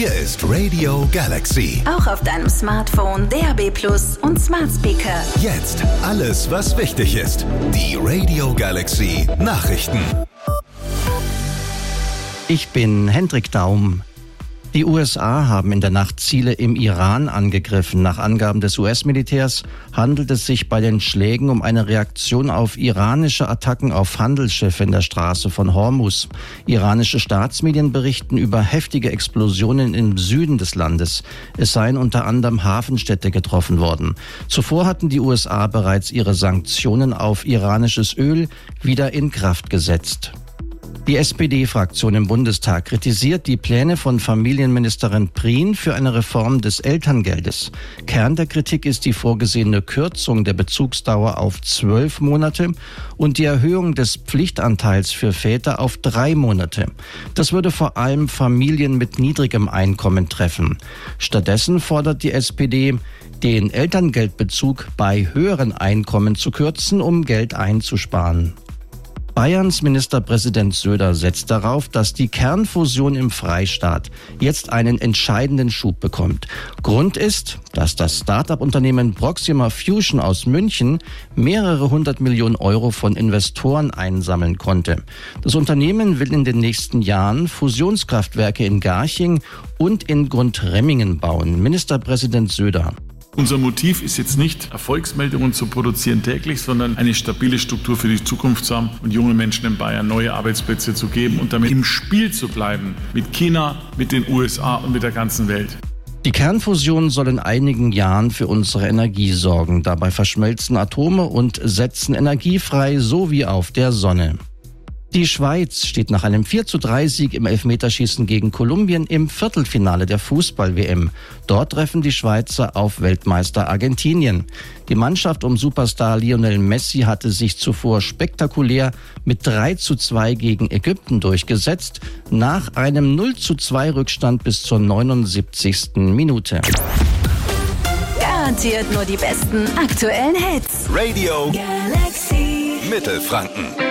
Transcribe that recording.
Hier ist Radio Galaxy. Auch auf deinem Smartphone, DAB+ und Smart Speaker. Jetzt alles, was wichtig ist. Die Radio Galaxy Nachrichten. Ich bin Hendrik Daum. Die USA haben in der Nacht Ziele im Iran angegriffen. Nach Angaben des US-Militärs handelt es sich bei den Schlägen um eine Reaktion auf iranische Attacken auf Handelsschiffe in der Straße von Hormuz. Iranische Staatsmedien berichten über heftige Explosionen im Süden des Landes. Es seien unter anderem Hafenstädte getroffen worden. Zuvor hatten die USA bereits ihre Sanktionen auf iranisches Öl wieder in Kraft gesetzt. Die SPD-Fraktion im Bundestag kritisiert die Pläne von Familienministerin Prien für eine Reform des Elterngeldes. Kern der Kritik ist die vorgesehene Kürzung der Bezugsdauer auf 12 Monate und die Erhöhung des Pflichtanteils für Väter auf 3 Monate. Das würde vor allem Familien mit niedrigem Einkommen treffen. Stattdessen fordert die SPD, den Elterngeldbezug bei höheren Einkommen zu kürzen, um Geld einzusparen. Bayerns Ministerpräsident Söder setzt darauf, dass die Kernfusion im Freistaat jetzt einen entscheidenden Schub bekommt. Grund ist, dass das Start-up-Unternehmen Proxima Fusion aus München mehrere 100 Millionen Euro von Investoren einsammeln konnte. Das Unternehmen will in den nächsten Jahren Fusionskraftwerke in Garching und in Gundremmingen bauen. Ministerpräsident Söder: Unser Motiv ist jetzt nicht, Erfolgsmeldungen zu produzieren täglich, sondern eine stabile Struktur für die Zukunft zu haben und jungen Menschen in Bayern neue Arbeitsplätze zu geben und damit im Spiel zu bleiben mit China, mit den USA und mit der ganzen Welt. Die Kernfusion soll in einigen Jahren für unsere Energie sorgen. Dabei verschmelzen Atome und setzen Energie frei, so wie auf der Sonne. Die Schweiz steht nach einem 4:3-Sieg im Elfmeterschießen gegen Kolumbien im Viertelfinale der Fußball-WM. Dort treffen die Schweizer auf Weltmeister Argentinien. Die Mannschaft um Superstar Lionel Messi hatte sich zuvor spektakulär mit 3:2 gegen Ägypten durchgesetzt, nach einem 0:2 Rückstand bis zur 79. Minute. Garantiert nur die besten aktuellen Hits. Radio Galaxy Mittelfranken.